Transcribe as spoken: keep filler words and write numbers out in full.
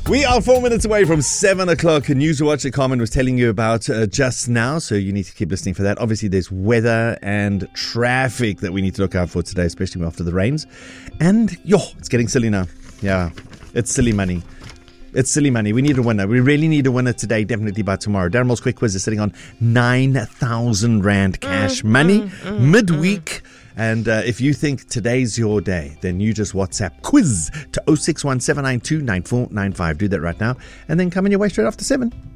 We are four minutes away from seven o'clock. News Watch that Carmen was telling you about uh, just now, so you need to keep listening for that. Obviously, there's weather and traffic that we need to look out for today, especially after the rains. And, yo, it's getting silly now. Yeah, it's silly money. It's silly money. We need a winner. We really need a winner today, definitely by tomorrow. Darren Moore's Quick Quiz is sitting on nine thousand Rand cash money mm, mm, midweek. Mm. And uh, if you think today's your day, then you just WhatsApp quiz to oh six one seven nine two nine four nine five. Do that right now. And then come on your way straight after seven.